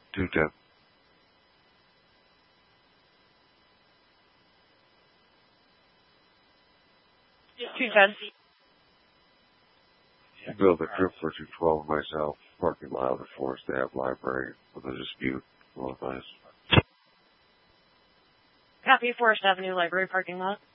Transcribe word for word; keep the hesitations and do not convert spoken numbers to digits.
two ten. two ten. Build a trip for two twelve myself. Parking lot of the Forest Ave Library with a dispute. Well, nice. Copy, Forest Avenue Library parking lot.